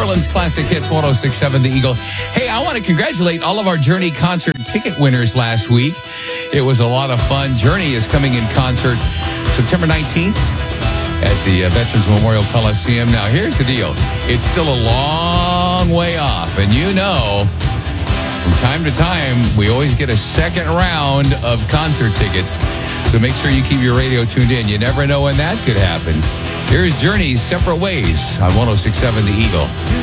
Ireland's classic hits, 106.7 The Eagle. Hey, I want to congratulate all of our Journey concert ticket winners last week. It was a lot of fun. Journey is coming in concert September 19th at the Veterans Memorial Coliseum. Now, here's the deal. It's still a long way off, and you know, from time to time, we always get a second round of concert tickets. So make sure you keep your radio tuned in. You never know when that could happen. Here's Journey's Separate Ways on 106.7 The Eagle.